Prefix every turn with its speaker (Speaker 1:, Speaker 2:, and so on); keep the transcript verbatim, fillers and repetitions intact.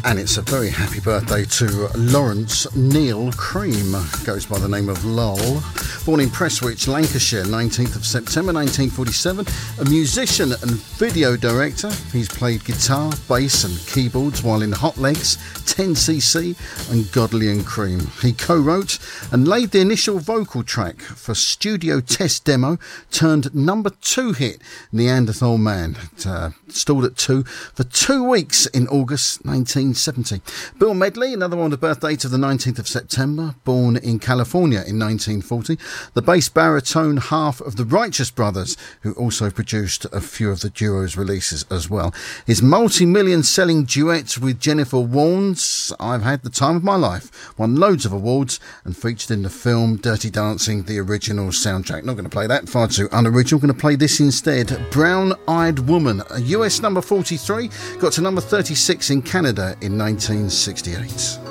Speaker 1: And it's a very happy birthday to Lawrence Neil Cream, goes by the name of Lol. Born in Prestwich, Lancashire, nineteenth of September nineteen forty-seven, a musician and video director. He's played guitar, bass and keyboards while in Hot Legs, ten C C and Godley and Cream. He co-wrote and laid the initial vocal track for Studio Test Demo, turned number two hit Neanderthal Man. It uh, stalled at two for two weeks in August nineteen seventy. Bill Medley, another one on the birthday of the nineteenth of September, born in California in nineteen forty. The bass baritone half of the Righteous Brothers, who also produced a few of the duo's releases as well. His multi-million selling duet with Jennifer Warnes, I've Had the Time of My Life, won loads of awards and featured in the film Dirty Dancing, the original soundtrack. Not going to play that, far too unoriginal. Going to play this instead. Brown Eyed Woman, a U S number forty-three, got to number thirty-six in Canada in nineteen sixty-eight.